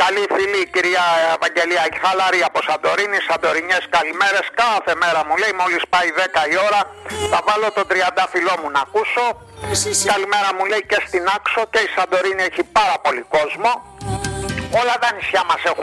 καλή φίλη κυρία Ευαγγελία Χαλαρή από Σαντορίνη, Σαντορινιές καλημέρες. Κάθε μέρα μου λέει, μόλις πάει 10 η ώρα θα βάλω τον τριαντάφυλλό μου να ακούσω. Καλημέρα μου λέει και στην Άξο, και η Σαντορίνη έχει πάρα πολύ κόσμο. Όλα τα νησιά μας έχουν